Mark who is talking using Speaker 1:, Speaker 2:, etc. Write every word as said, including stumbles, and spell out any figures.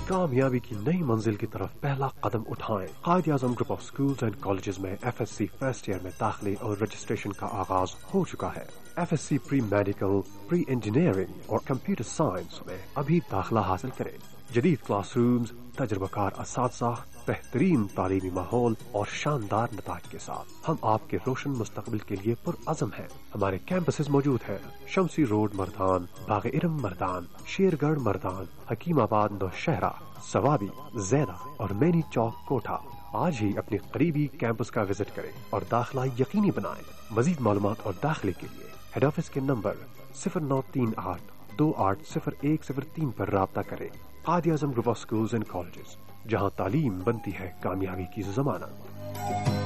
Speaker 1: कामयाबी की नई मंजिल की तरफ पहला कदम उठाएं। कायद आजम group of schools and colleges में F S C first year में दाखिले और रजिस्ट्रेशन का आगाज हो चुका है। F S C pre medical, pre engineering और कंप्यूटर साइंस में अभी दाखिला हासिल करें। जदीद क्लासरूम्स, तजुर्बाकार असातिज़ा, बेहतरीन तालीमी माहौल और शानदार नताज के साथ हम आपके रोशन मुस्तकबिल के लिए पुरअज़म हैं। हमारे कैंपसेस मौजूद हैं शमसी रोड मर्दान, बाग इरम मर्दान, शेरगढ़ मर्दान, हकीमाबाद नौशहरा, सवाबी, ज़ैदा और मैनी चौक कोठा। आज ही अपने करीबी कैंपस का विजिट करें और दाखिला यकीनी बनाएं। मजीद मालूमात और दाखिले के लिए हेड ऑफिस के नंबर सिफर नौ तीन आठ दो आठ सिफर एक सिफर तीन पर राब्ता करें। कायद आजम group of schools and colleges, जहां तालीम बनती है कामयाबी की जमानत।